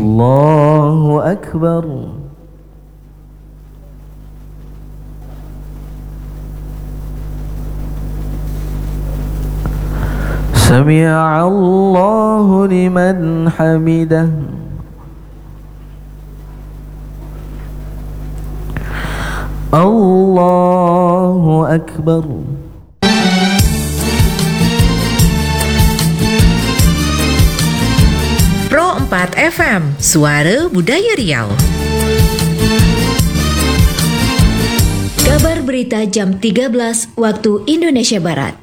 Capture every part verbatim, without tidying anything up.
Allahu Akbar. Sami'a Allahu liman hamidah. Allahu Akbar. Pro empat F M, Suara Budaya Riau. Kabar berita jam tiga belas waktu Indonesia Barat.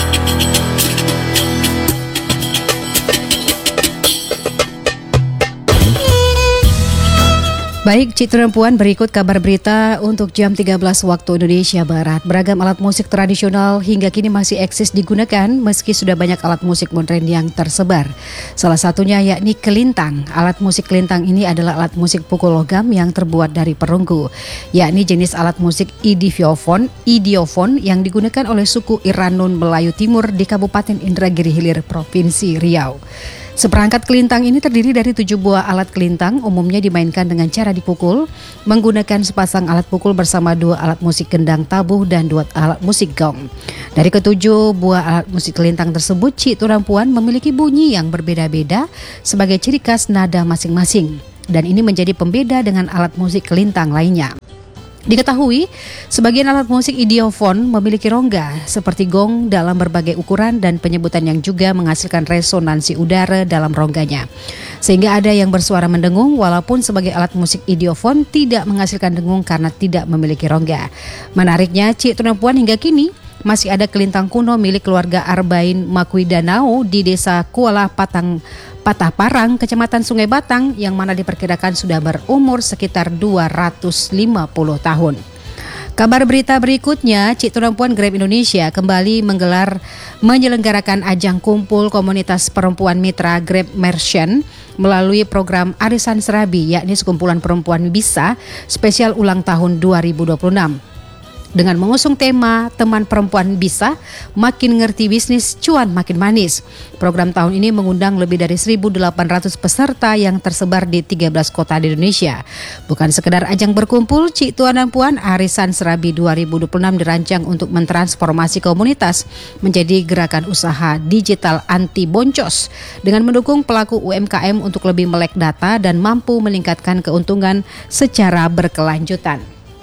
Baik, Citra Puan, berikut kabar berita untuk jam tiga belas waktu Indonesia Barat. Beragam alat musik tradisional hingga kini masih eksis digunakan meski sudah banyak alat musik modern yang tersebar. Salah satunya yakni kelintang. Alat musik kelintang ini adalah alat musik pukul logam yang terbuat dari perunggu, yakni jenis alat musik idiofon, idiofon yang digunakan oleh suku Iranun Melayu Timur di Kabupaten Indragiri Hilir, Provinsi Riau. Seperangkat kelintang ini terdiri dari tujuh buah alat kelintang, umumnya dimainkan dengan cara dipukul, menggunakan sepasang alat pukul bersama dua alat musik gendang tabuh dan dua alat musik gong. Dari ketujuh buah alat musik kelintang tersebut, Cik Turampuan memiliki bunyi yang berbeda-beda sebagai ciri khas nada masing-masing. Dan ini menjadi pembeda dengan alat musik kelintang lainnya. Diketahui, sebagian alat musik idiofon memiliki rongga seperti gong dalam berbagai ukuran dan penyebutan yang juga menghasilkan resonansi udara dalam rongganya. Sehingga ada yang bersuara mendengung walaupun sebagai alat musik idiofon tidak menghasilkan dengung karena tidak memiliki rongga. Menariknya, Cik Turampuan hingga kini masih ada kelintang kuno milik keluarga Arbain Makui Danau di desa Kuala Patang Patah Parang, Kecamatan Sungai Batang, yang mana diperkirakan sudah berumur sekitar dua ratus lima puluh tahun. Kabar berita berikutnya, Cik Turampuan Grab Indonesia kembali menggelar menyelenggarakan ajang kumpul komunitas perempuan mitra Grab Merchant melalui program Arisan Serabi, yakni sekumpulan perempuan bisa spesial ulang tahun dua ribu dua puluh enam. Dengan mengusung tema Teman Perempuan Bisa, Makin Ngerti Bisnis, Cuan Makin Manis. Program tahun ini mengundang lebih dari seribu delapan ratus peserta yang tersebar di tiga belas kota di Indonesia. Bukan sekedar ajang berkumpul, Cik Tuan dan Puan, Arisan Serabi dua ribu dua puluh enam dirancang untuk mentransformasi komunitas menjadi gerakan usaha digital anti boncos dengan mendukung pelaku U M K M untuk lebih melek data dan mampu meningkatkan keuntungan secara berkelanjutan.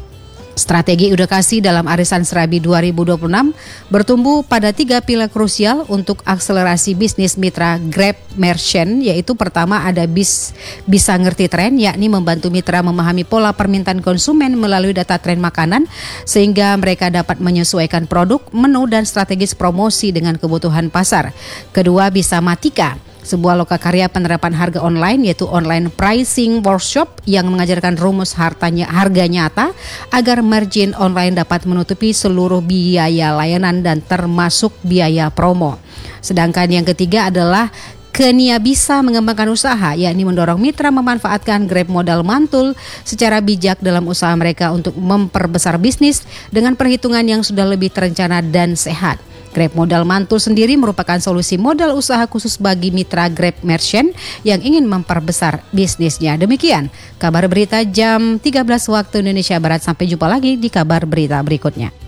Strategi edukasi dalam Arisan Serabi dua ribu dua puluh enam bertumbuh pada tiga pilar krusial untuk akselerasi bisnis mitra Grab Merchant, yaitu pertama ada bis, bisa ngerti tren, yakni membantu mitra memahami pola permintaan konsumen melalui data tren makanan sehingga mereka dapat menyesuaikan produk, menu dan strategis promosi dengan kebutuhan pasar. Kedua, bisa matika, sebuah lokakarya penerapan harga online, yaitu online pricing workshop yang mengajarkan rumus hartanya, harga nyata agar margin online dapat menutupi seluruh biaya layanan dan termasuk biaya promo. Sedangkan yang ketiga adalah Kenia bisa mengembangkan usaha, yakni mendorong mitra memanfaatkan Grab modal mantul secara bijak dalam usaha mereka untuk memperbesar bisnis dengan perhitungan yang sudah lebih terencana dan sehat. Grab modal mantul sendiri merupakan solusi modal usaha khusus bagi mitra Grab Merchant yang ingin memperbesar bisnisnya. Demikian kabar berita jam tiga belas waktu Indonesia Barat. Sampai jumpa lagi di kabar berita berikutnya.